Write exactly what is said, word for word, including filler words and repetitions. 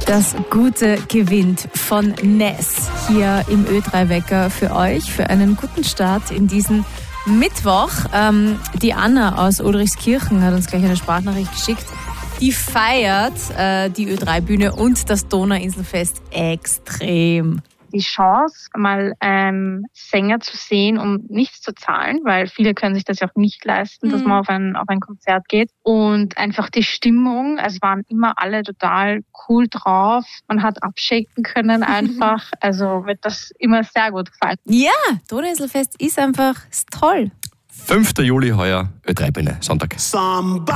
Das Gute gewinnt von Ness hier im Ö drei Wecker für euch, für einen guten Start in diesen Mittwoch. Ähm, die Anna aus Ulrichskirchen hat uns gleich eine Sprachnachricht geschickt. Die feiert äh, die Ö drei Bühne und das Donauinselfest extrem. Die Chance, mal einen Sänger zu sehen, um nichts zu zahlen, weil viele können sich das ja auch nicht leisten, mhm. dass man auf ein, auf ein Konzert geht. Und einfach die Stimmung, also waren immer alle total cool drauf. Man hat abschicken können einfach. Also wird das immer sehr gut gefallen. Ja, Donauinselfest ist einfach ist toll. fünfter Juli heuer, Ö drei Bühne, Sonntag.